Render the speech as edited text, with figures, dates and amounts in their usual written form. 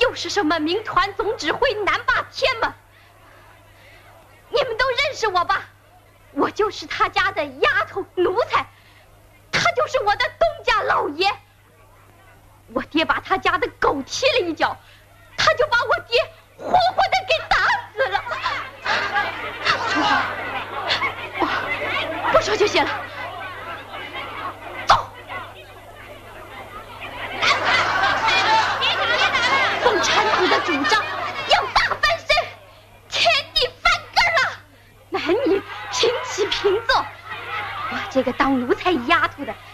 就是什么民团总指挥南霸天嘛。你们都认识我吧？我就是他家的丫头奴才，他就是我的东家老爷。我爹把他家的狗踢了一脚，他就把我爹活活的给打死了。楚华，不说就行了。走。共产党的主张要大翻身，天地翻根了，男女平起平坐。我这个当奴才丫头的